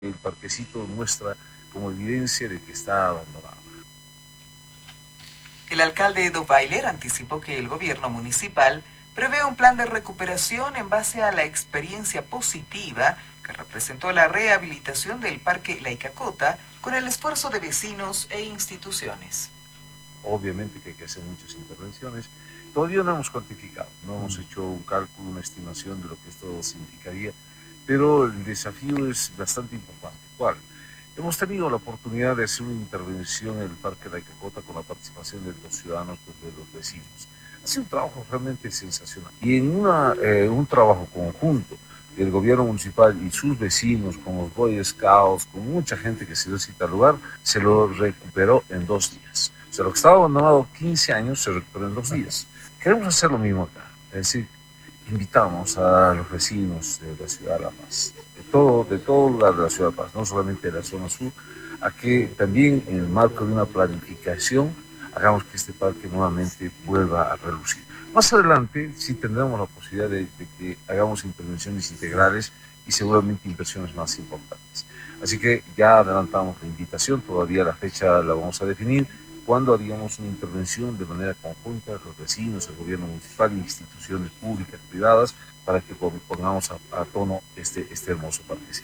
El parquecito muestra como evidencia de que está abandonado. El alcalde Edo Weiler anticipó que el gobierno municipal prevé un plan de recuperación en base a la experiencia positiva que representó la rehabilitación del Parque La Icacota con el esfuerzo de vecinos e instituciones. Obviamente que hay que hacer muchas intervenciones. Todavía no hemos cuantificado, no hemos hecho un cálculo, una estimación de lo que esto significaría, pero el desafío es bastante importante. ¿Cuál? Hemos tenido la oportunidad de hacer una intervención en el Parque La Icacota con la participación de los ciudadanos, de los vecinos. Ha sido un trabajo realmente sensacional. Y en un trabajo conjunto del gobierno municipal y sus vecinos, con los Boy Scouts, con mucha gente que se dio cita al lugar, se lo recuperó en 2 días. O sea, lo que estaba abandonado 15 años se recuperó en 2 días. Queremos hacer lo mismo acá. Es decir, invitamos a los vecinos de la ciudad de La Paz, de toda la ciudad de La Paz, no solamente de la zona sur, a que también en el marco de una planificación hagamos que este parque nuevamente vuelva a relucir. Más adelante sí tendremos la posibilidad de que hagamos intervenciones integrales y seguramente inversiones más importantes. Así que ya adelantamos la invitación, todavía la fecha la vamos a definir, cuando haríamos una intervención de manera conjunta, los vecinos, el gobierno municipal, instituciones públicas, privadas, para que pongamos a tono este hermoso parquecito.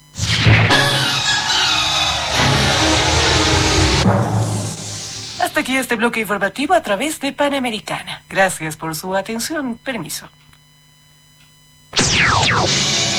Hasta aquí este bloque informativo a través de Panamericana. Gracias por su atención. Permiso.